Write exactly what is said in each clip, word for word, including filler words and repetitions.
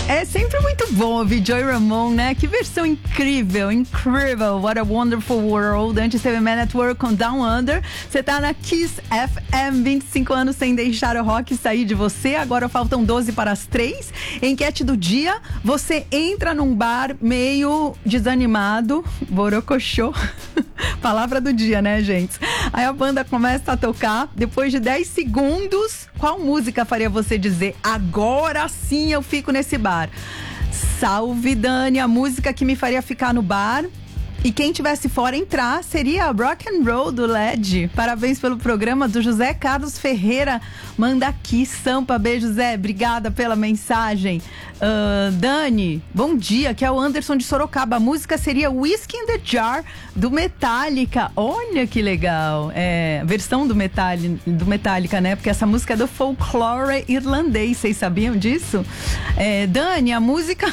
É sempre muito bom ouvir Joey Ramone, né? Que versão incrível, incrível. What a Wonderful World. Antes teve Man at Work com Down Under. Você tá na Kiss F M, vinte e cinco anos sem deixar o rock sair de você. Agora faltam doze para as três. Enquete do dia: você entra num bar meio desanimado, borocochô. Palavra do dia, né, gente? Aí a banda começa a tocar. Depois de dez segundos, qual música faria você dizer: agora sim eu fico nesse bar? Salve, Dani, a música que me faria ficar no bar. E quem tivesse fora entrar seria a Rock and Roll do L E D. Parabéns pelo programa, do José Carlos Ferreira. Manda aqui, Sampa. Beijo, Zé. Obrigada pela mensagem. Uh, Dani, bom dia. Aqui é o Anderson de Sorocaba. A música seria Whiskey in the Jar, do Metallica. Olha que legal. É, versão do, Metalli, do Metallica, né? Porque essa música é do folclore irlandês. Vocês sabiam disso? É, Dani, a música...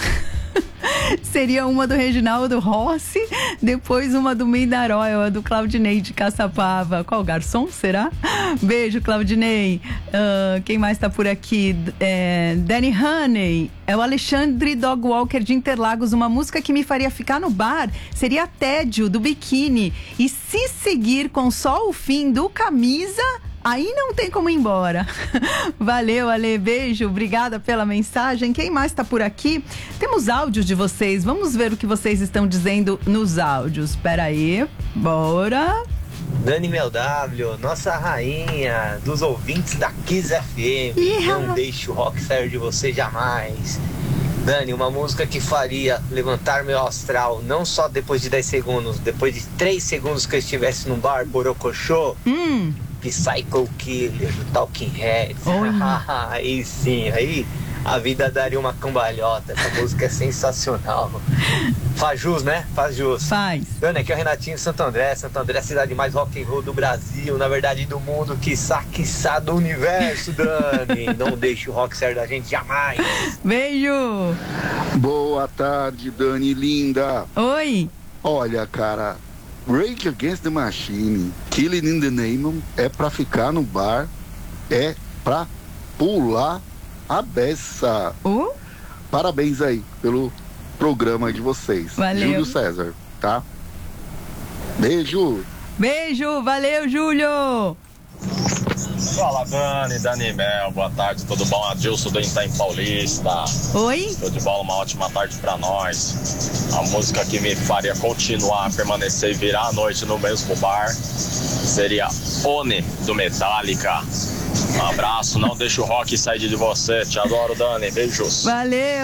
seria uma do Reginaldo Rossi, depois uma do Midnight Oil, a do Claudinei de Caçapava. Qual garçom, será? Beijo, Claudinei. Uh, quem mais tá por aqui? É, Danny Honey. É o Alexandre Dogwalker de Interlagos. Uma música que me faria ficar no bar seria Tédio, do Biquíni. E se seguir com só o fim do Camisa... aí não tem como ir embora. Valeu, Ale, beijo, obrigada pela mensagem. Quem mais tá por aqui? Temos áudios de vocês, vamos ver o que vocês estão dizendo nos áudios. Espera aí, bora. Dani Mel W, nossa rainha dos ouvintes da Kiss F M. Yeah. Não deixe o rock sair de você jamais. Dani, uma música que faria levantar meu astral, não só depois de dez segundos, depois de três segundos que eu estivesse num bar borocochô. Hum. Psycho Killer, do Talking Heads. Aí sim, aí a vida daria uma cambalhota. Essa música é sensacional. Faz jus, né? Faz jus. Faz. Dani, aqui é o Renatinho de Santo André. Santo André é a cidade mais rock and roll do Brasil, na verdade do mundo, quiçá, quiçá do universo, Dani. Não deixe o rock sair da gente jamais. Beijo. Boa tarde, Dani linda. Oi. Olha, cara, Rage Against the Machine, Killing in the Name é pra ficar no bar, é pra pular a beça. Uh? Parabéns aí pelo programa de vocês. Valeu. Júlio César, tá? Beijo. Beijo, valeu, Júlio. Fala, Dani, Dani Mel, boa tarde, tudo bom? Adilson do Itaim Paulista. Oi. Tudo de bola, uma ótima tarde pra nós. A música que me faria continuar, permanecer e virar a noite no mesmo bar seria One, do Metallica. Um abraço, não deixa o rock sair de você. Te adoro, Dani, beijos. Valeu.